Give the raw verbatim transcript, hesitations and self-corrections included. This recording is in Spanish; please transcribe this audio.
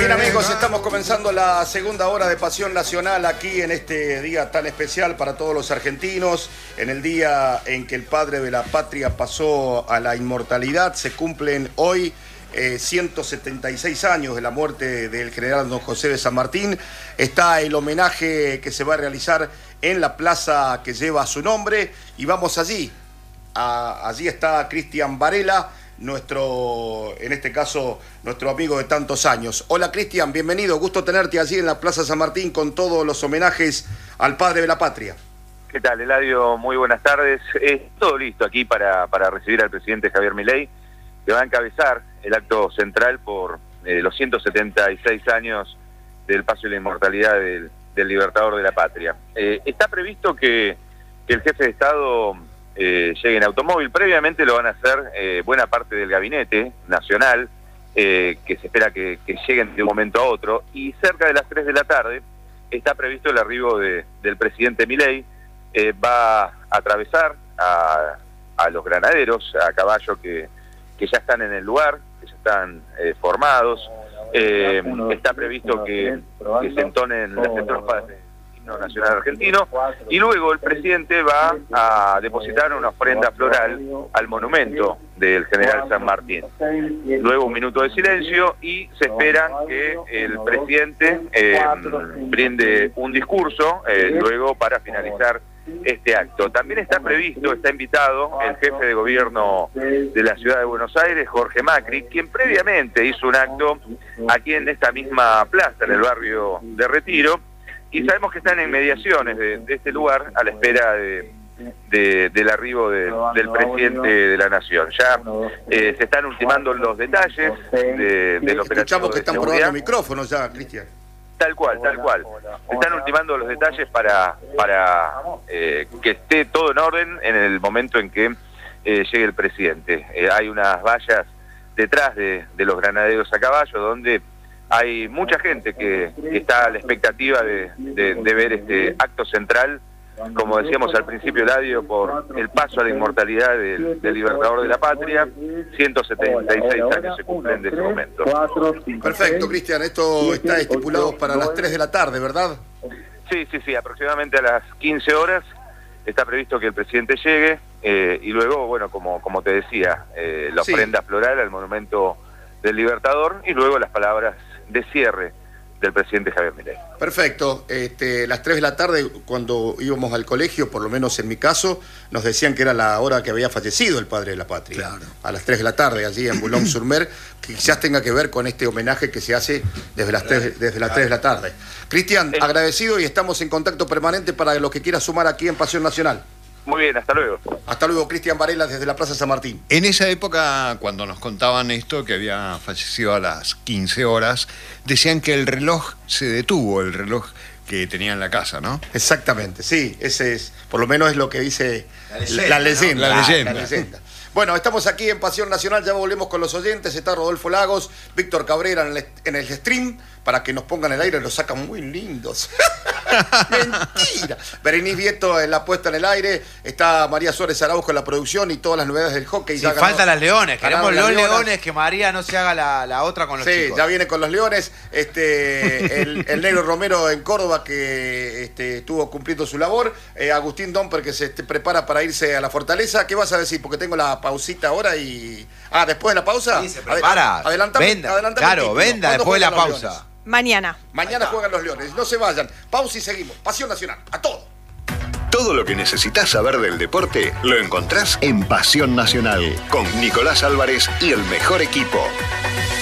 Bien amigos, estamos comenzando la segunda hora de Pasión Nacional aquí en este día tan especial para todos los argentinos. En el día en que el padre de la patria pasó a la inmortalidad, se cumplen hoy eh, ciento setenta y seis años de la muerte del general don José de San Martín. Está el homenaje que se va a realizar en la plaza que lleva su nombre y vamos allí. A, allí está Cristian Varela, nuestro, en este caso, nuestro amigo de tantos años. Hola Cristian, bienvenido, gusto tenerte allí en la Plaza San Martín con todos los homenajes al padre de la patria. ¿Qué tal, Eladio? Muy buenas tardes. Eh, todo listo aquí para, para recibir al presidente Javier Milei, que va a encabezar el acto central por eh, los ciento setenta y seis años del paso de la inmortalidad del, del libertador de la patria. Eh, está previsto que, que el jefe de Estado Eh, llegue en automóvil. Previamente lo van a hacer eh, buena parte del gabinete nacional, eh, que se espera que, que lleguen de un momento a otro, y cerca de las tres de la tarde está previsto el arribo de, del presidente Milei. Eh, va a atravesar a, a los granaderos a caballo que, que ya están en el lugar, que ya están eh, formados. Eh, está previsto que, que se entonen las estrofas de nacional argentino, y luego el presidente va a depositar una ofrenda floral al monumento del general San Martín. Luego un minuto de silencio y se espera que el presidente eh, brinde un discurso eh, luego para finalizar este acto. También está previsto, está invitado el jefe de gobierno de la ciudad de Buenos Aires, Jorge Macri, quien previamente hizo un acto aquí en esta misma plaza, en el barrio de Retiro, y sabemos que están en inmediaciones de, de este lugar a la espera de, de, del arribo de, del presidente de la Nación. Ya eh, se están ultimando los detalles de, del operativo. Escuchamos que están probando micrófonos ya, Cristian. Tal cual, tal cual. Se están ultimando los detalles para, para eh, que esté todo en orden en el momento en que eh, llegue el presidente. Eh, hay unas vallas detrás de, de los granaderos a caballo donde hay mucha gente que, que está a la expectativa de, de, de ver este acto central, como decíamos al principio, Eladio, por el paso a la inmortalidad del, del libertador de la patria. ciento setenta y seis años se cumplen de ese momento. Perfecto, Cristian, esto está estipulado para las tres de la tarde, ¿verdad? Sí, sí, sí, aproximadamente a las quince horas está previsto que el presidente llegue, eh, y luego, bueno, como, como te decía, eh, la ofrenda sí. floral al monumento del libertador, y luego las palabras de cierre del presidente Javier Milei. Perfecto. Este, las tres de la tarde, cuando íbamos al colegio, por lo menos en mi caso, nos decían que era la hora que había fallecido el padre de la patria. Claro. A las tres de la tarde, allí en Boulogne-sur-Mer, que quizás tenga que ver con este homenaje que se hace desde las tres, desde las tres de la tarde. Cristian, eh. agradecido, y estamos en contacto permanente para los que quiera sumar aquí en Pasión Nacional. Muy bien, hasta luego. Hasta luego, Cristian Varela, desde la Plaza San Martín. En esa época, cuando nos contaban esto, que había fallecido a las quince horas, decían que el reloj se detuvo, el reloj que tenía en la casa, ¿no? Exactamente, sí, ese es, por lo menos es lo que dice la leyenda. La leyenda, ¿no? la leyenda. La leyenda. Bueno, estamos aquí en Pasión Nacional, ya volvemos con los oyentes. Está Rodolfo Lagos, Víctor Cabrera en el, en el stream, para que nos pongan el aire, los sacan muy lindos. Mentira. Berenice Vieto en la puesta en el aire, está María Suárez Araujo en la producción y todas las novedades del hockey. Sí, faltan las leones, queremos los leones. leones, que María no se haga la, la otra con los sí, chicos. Sí, ya viene con los leones. Este, el, el negro Romero en Córdoba, que este, estuvo cumpliendo su labor. Eh, Agustín Domper, que se este, prepara para irse a la Fortaleza. ¿Qué vas a decir? Porque tengo la pausita ahora y... Ah, después de la pausa. Sí, se prepara. Ad, adelantame, venda. adelantame Claro, venda después de la pausa. Leones? Mañana. Mañana juegan los Leones. No se vayan. Pausa y seguimos. Pasión Nacional. A todo. Todo lo que necesitas saber del deporte lo encontrás en Pasión Nacional con Nicolás Álvarez y el mejor equipo.